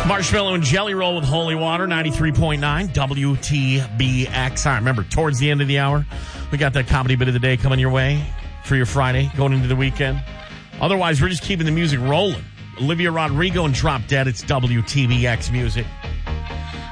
Marshmallow and Jelly Roll with Holy Water, 93.9 WTBX. All right, remember, towards the end of the hour, we got that comedy bit of the day coming your way for your Friday, going into the weekend. Otherwise, we're just keeping the music rolling. Olivia Rodrigo and Drop Dead, it's WTBX music.